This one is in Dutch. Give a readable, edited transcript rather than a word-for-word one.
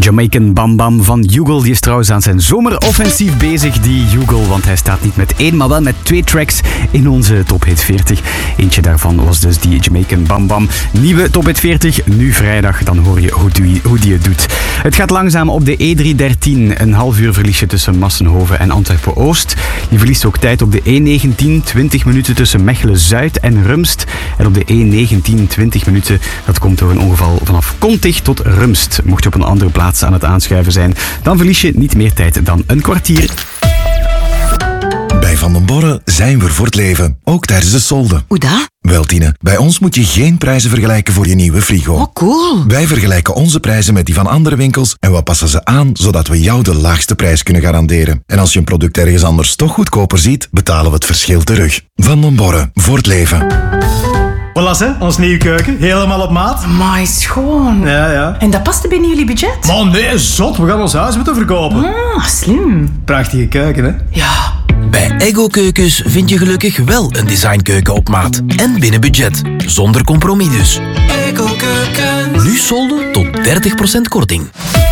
Jamaican Bam Bam van Yugal. Die is trouwens aan zijn zomeroffensief bezig, die Yugal. Want hij staat niet met 1, maar wel met 2 tracks in onze Top Hit 40. Eentje daarvan was dus die Jamaican Bam Bam. Nieuwe Top Hit 40, nu vrijdag. Dan hoor je hoe die het doet. Het gaat langzaam op de E313. Een half uur verlies je tussen Massenhoven en Antwerpen-Oost. Je verliest ook tijd op de E19. 20 minuten tussen Mechelen-Zuid en Rumst. En op de E19 20 minuten. Dat komt door een ongeval vanaf Kontig tot Rumst. Mocht je op een andere plaats aan het aanschuiven zijn, dan verlies je niet meer tijd dan een kwartier. Bij Van den Borre zijn we er voor het leven. Ook tijdens de solden. Hoe dat? Wel, Tine, bij ons moet je geen prijzen vergelijken voor je nieuwe frigo. Oh, cool. Wij vergelijken onze prijzen met die van andere winkels en we passen ze aan zodat we jou de laagste prijs kunnen garanderen. En als je een product ergens anders toch goedkoper ziet, betalen we het verschil terug. Van den Borre, voor het leven. Voilà, hè, ons nieuwe keuken. Helemaal op maat. Amai, schoon. Ja. En dat paste binnen jullie budget? Maar nee, zot. We gaan ons huis moeten verkopen. Ah, slim. Prachtige keuken, hè? Ja. Bij Ego Keukens vind je gelukkig wel een designkeuken op maat. En binnen budget. Zonder compromis dus. Ego Keukens. Nu solden tot 30% korting.